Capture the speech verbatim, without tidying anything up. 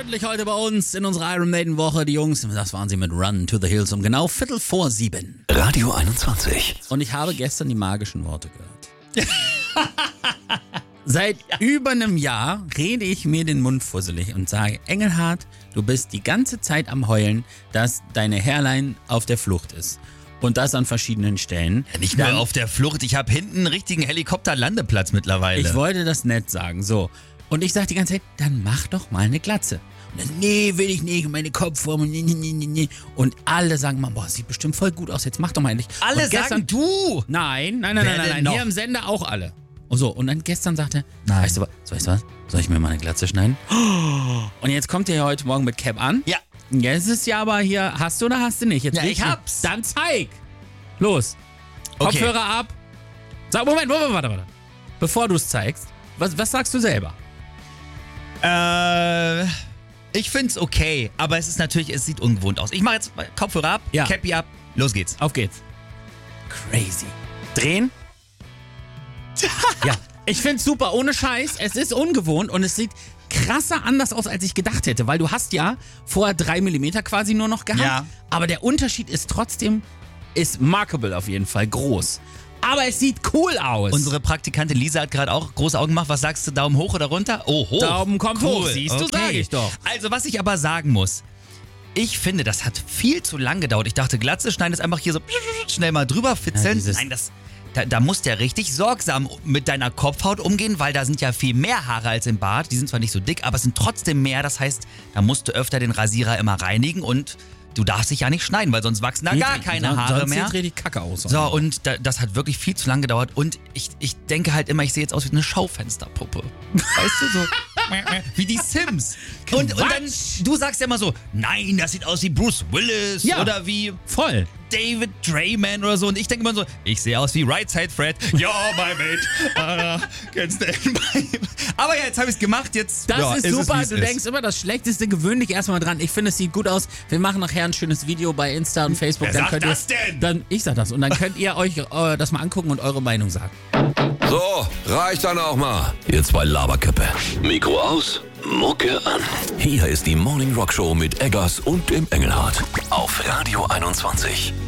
stündlich heute bei uns in unserer Iron Maiden Woche. Die Jungs, das waren sie mit Run to the Hills um genau Viertel vor sieben. Radio einundzwanzig. Und ich habe gestern die magischen Worte gehört. Seit ja. über einem Jahr rede ich mir den Mund fusselig und sage, Engelhardt, du bist die ganze Zeit am Heulen, dass deine Hairline auf der Flucht ist. Und das an verschiedenen Stellen. Ja, nicht nur Dann, auf der Flucht, ich habe hinten einen richtigen Helikopterlandeplatz mittlerweile. Ich wollte das nett sagen, so. Und ich sage die ganze Zeit, dann mach doch mal eine Glatze. Und dann, nee, will ich nicht, meine Kopfform, nee, nee, nee, nee. Und alle sagen, man, boah, sieht bestimmt voll gut aus, jetzt mach doch mal endlich. Alle und gestern, sagen du! Nein, nein, nein, Wer nein, nein, nein. noch? Hier im Sender auch alle. Und so, und dann gestern sagte er, Nein. weißt du was, weißt du was, soll ich mir mal eine Glatze schneiden? Und jetzt kommt ihr heute Morgen mit Cap an. Ja. Jetzt ist ja aber hier, hast du oder hast du nicht? Jetzt Ja, will ich hab's. Dann zeig. Los. Okay. Kopfhörer ab. Sag, Moment, Moment, warte, warte. Bevor du es zeigst, was, was sagst du selber? Äh, ich find's okay, aber es ist natürlich, es sieht ungewohnt aus. Ich mache jetzt Kopfhörer ab, Ja. Cappy ab, los geht's. Auf geht's. Crazy. Drehen. Ja, ich find's super, ohne Scheiß. Es ist ungewohnt und es sieht krasser anders aus, als ich gedacht hätte, weil du hast ja vorher drei Millimeter quasi nur noch gehabt. Ja. Aber der Unterschied ist trotzdem, ist markable auf jeden Fall, groß. Aber es sieht cool aus. Unsere Praktikantin Lisa hat gerade auch große Augen gemacht. Was sagst du, Daumen hoch oder runter? Oh, hoch. Daumen kommt hoch, siehst du, Okay. sag ich doch. Also, was ich aber sagen muss, ich finde, das hat viel zu lang gedauert. Ich dachte, Glatze schneiden ist einfach hier so schnell mal drüber fitzeln. Ja, dieses- Nein, das, da, da musst du ja richtig sorgsam mit deiner Kopfhaut umgehen, weil da sind ja viel mehr Haare als im Bart. Die sind zwar nicht so dick, aber es sind trotzdem mehr. Das heißt, da musst du öfter den Rasierer immer reinigen und du darfst dich ja nicht schneiden, weil sonst wachsen da gar keine Son- Haare sonst mehr. sieht richtig kacke aus. So, und da, das hat wirklich viel zu lang gedauert. Und ich, ich denke halt immer, ich sehe jetzt aus wie eine Schaufensterpuppe. Weißt du, so wie die Sims. Und, und dann, du sagst ja immer so, nein, das sieht aus wie Bruce Willis Ja. oder wie Voll. David Drayman oder so. Und ich denke immer so, ich sehe aus wie Right Side Fred. Ja, my mate. Uh, kennst du den? Aber ja, jetzt habe ich es gemacht. Jetzt, Das ja, ist es super. wie es Du ist. denkst immer, das Schlechteste gewöhn dich erstmal dran. Ich finde, es sieht gut aus. Wir machen nachher ein schönes Video bei Insta und Facebook. Wer dann sagt könnt das ihr, denn? Dann, ich sag das. Und dann könnt ihr euch äh, das mal angucken und eure Meinung sagen. So, reicht dann auch mal. Ihr zwei Laberköppe. Mikro aus, Mucke an. Hier ist die Morning Rock Show mit Eggers und dem Engelhardt. Auf Radio einundzwanzig.